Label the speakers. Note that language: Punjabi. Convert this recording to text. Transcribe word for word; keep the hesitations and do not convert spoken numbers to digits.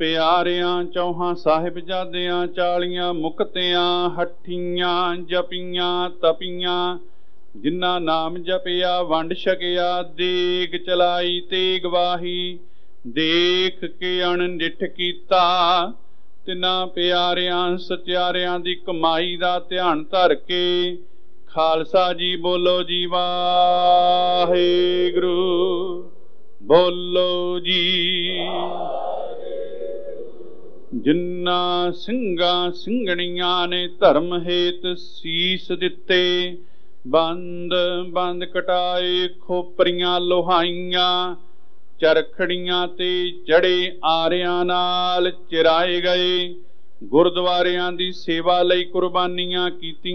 Speaker 1: ਪਿਆਰਿਆਂ ਚੌਹਾਂ ਸਾਹਿਬਜ਼ਾਦਿਆਂ ਚਾਲੀਆਂ ਮੁਕਤਿਆਂ ਹੱਠੀਆਂ ਜਪੀਆਂ ਤਪੀਆਂ ਜਿਨ੍ਹਾਂ ਨਾਮ ਜਪਿਆ ਵੰਡ ਛਕਿਆ ਦੇਗ ਚਲਾਈ ਤੇ ਗਵਾਹੀ ਦੇਖ ਕੇ ਅਣਡਿੱਠ ਕੀਤਾ ਤਿੰਨਾਂ ਪਿਆਰਿਆਂ ਸਚਿਆਰਿਆਂ ਦੀ ਕਮਾਈ ਦਾ ਧਿਆਨ ਧਰ ਕੇ ਖਾਲਸਾ ਜੀ ਬੋਲੋ ਜੀ ਵਾਹਿਗੁਰੂ ਬੋਲੋ ਜੀ। ਜਿਨ੍ਹਾਂ ਸਿੰਘਾਂ ਸਿੰਘਣੀਆਂ ਨੇ ਧਰਮ ਹੇਤ ਸੀਸ ਦਿੱਤੇ ਬੰਦ ਬੰਦ ਕਟਾਏ ਖੋਪਰੀਆਂ ਲੋਹਾਈਆਂ ਚਰਖੜੀਆਂ ਤੇ ਚੜੇ ਆਰਿਆਂ ਨਾਲ ਚਿਰਾਏ ਗਏ ਗੁਰਦੁਆਰਿਆਂ ਦੀ ਸੇਵਾ ਲਈ ਕੁਰਬਾਨੀਆਂ ਕੀਤੀਆਂ।